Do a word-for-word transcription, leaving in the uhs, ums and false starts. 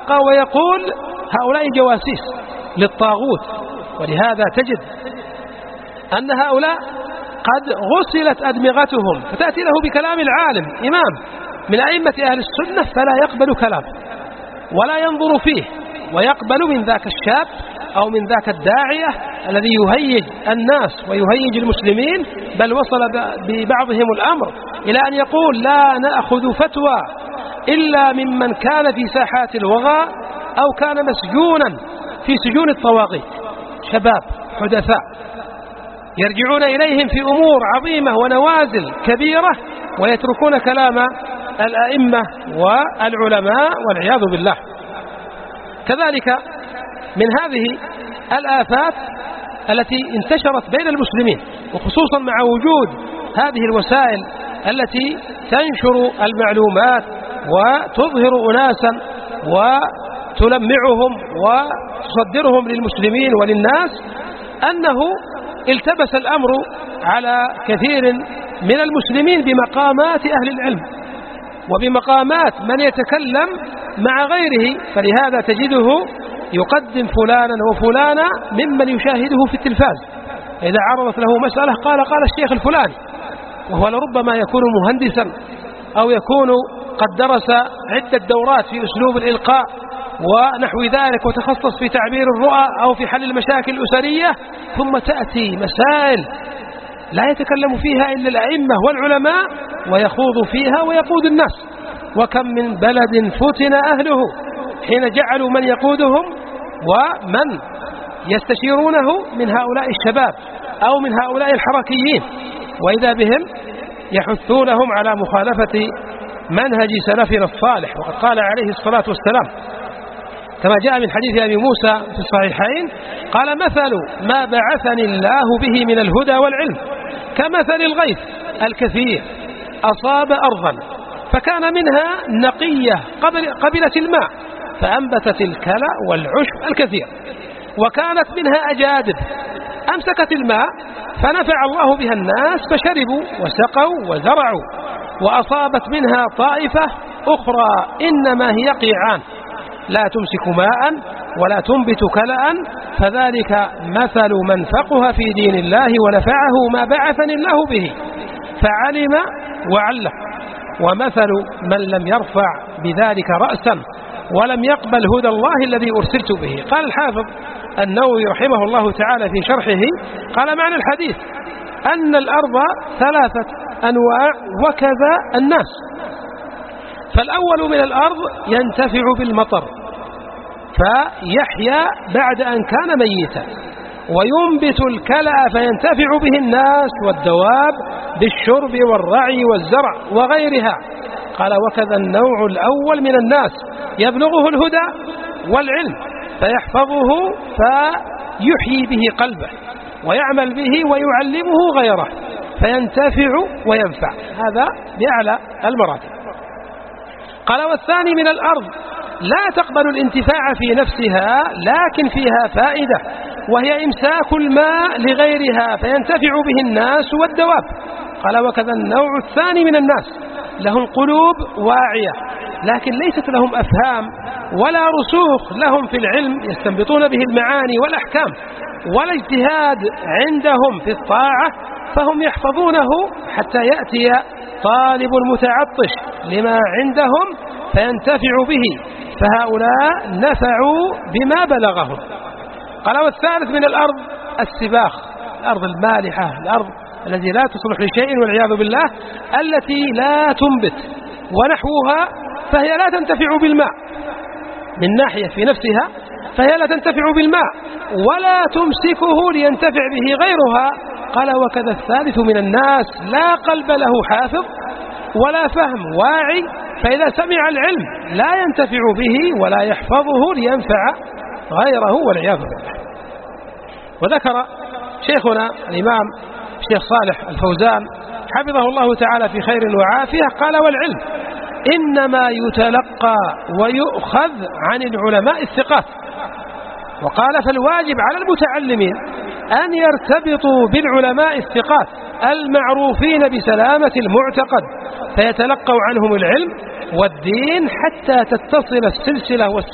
يتلقى ويقول هؤلاء جواسيس للطاغوت. ولهذا تجد أن هؤلاء قد غسلت أدمغتهم، فتأتي له بكلام العالم إمام من أئمة أهل السنة فلا يقبل كلامه ولا ينظر فيه، ويقبل من ذاك الشاب أو من ذاك الداعية الذي يهيج الناس ويهيج المسلمين، بل وصل ببعضهم الأمر إلى أن يقول لا نأخذ فتوى إلا ممن كان في ساحات الوغى أو كان مسجونا في سجون الطواغيت. شباب حدثاء يرجعون إليهم في أمور عظيمة ونوازل كبيرة ويتركون كلام الأئمة والعلماء والعياذ بالله. كذلك من هذه الآفات التي انتشرت بين المسلمين، وخصوصا مع وجود هذه الوسائل التي تنشر المعلومات وتظهر أناسا وتلمعهم وتصدرهم للمسلمين وللناس، أنه التبس الأمر على كثير من المسلمين بمقامات أهل العلم وبمقامات من يتكلم مع غيره، فلهذا تجده يقدم فلانا وفلانا ممن يشاهده في التلفاز. إذا عرضت له مسألة قال قال الشيخ الفلاني، وهو لربما يكون مهندسا أو يكون قد درس عدة دورات في أسلوب الإلقاء ونحو ذلك وتخصص في تعبير الرؤى أو في حل المشاكل الأسرية، ثم تأتي مسائل لا يتكلم فيها إلا الأئمة والعلماء ويخوض فيها ويقود الناس. وكم من بلد فتن أهله حين جعلوا من يقودهم ومن يستشيرونه من هؤلاء الشباب أو من هؤلاء الحركيين، وإذا بهم يحثونهم على مخالفة منهج سلفنا الصالح. وقد قال عليه الصلاة والسلام كما جاء من حديث أبي موسى في الصحيحين قال مثل ما بعثني الله به من الهدى والعلم كمثل الغيث الكثير أصاب أرضا فكان منها نقية قبلت الماء فأنبتت الكلأ والعشب الكثير، وكانت منها أجادب أمسكت الماء فنفع الله بها الناس فشربوا وسقوا وزرعوا، وأصابت منها طائفة أخرى إنما هي قيعان لا تمسك ماء ولا تنبت كلأ، فذلك مثل من فقه في دين الله ونفعه ما بعثني الله به فعلم وعلم، ومثل من لم يرفع بذلك رأسا ولم يقبل هدى الله الذي أرسلت به. قال الحافظ النووي رحمه الله تعالى في شرحه قال معنى الحديث أن الأرض ثلاثة أنواع وكذا الناس. فالأول من الأرض ينتفع بالمطر فيحيا بعد أن كان ميتا، وينبت الكلأ فينتفع به الناس والدواب بالشرب والرعي والزرع وغيرها. قال وكذا النوع الأول من الناس يبلغه الهدى والعلم فيحفظه فيحيي به قلبه ويعمل به ويعلمه غيره فينتفع وينفع، هذا بأعلى المراتب. قال والثاني من الأرض لا تقبل الانتفاع في نفسها لكن فيها فائدة وهي إمساك الماء لغيرها فينتفع به الناس والدواب. قال وكذا النوع الثاني من الناس لهم قلوب واعية لكن ليست لهم أفهام ولا رسوخ لهم في العلم يستنبطون به المعاني والأحكام ولا اجتهاد عندهم في الطاعة، فهم يحفظونه حتى يأتي طالب المتعطش لما عندهم فينتفع به، فهؤلاء نفعوا بما بلغهم. قال والثالث من الأرض السباخ، الأرض المالحة، الأرض التي لا تصلح لشيء والعياذ بالله، التي لا تنبت ونحوها، فهي لا تنتفع بالماء من ناحية في نفسها، فهي لا تنتفع بالماء ولا تمسكه لينتفع به غيرها. قال وكذا الثالث من الناس لا قلب له حافظ ولا فهم واعي، فإذا سمع العلم لا ينتفع به ولا يحفظه لينفع غيره والعياذ بالله. وذكر شيخنا الإمام الشيخ صالح الفوزان حفظه الله تعالى في خير وعافية قال والعلم إنما يتلقى ويؤخذ عن العلماء الثقات. وقال فالواجب على المتعلمين أن يرتبطوا بالعلماء الثقات المعروفين بسلامة المعتقد فيتلقوا عنهم العلم والدين حتى تتصل السلسلة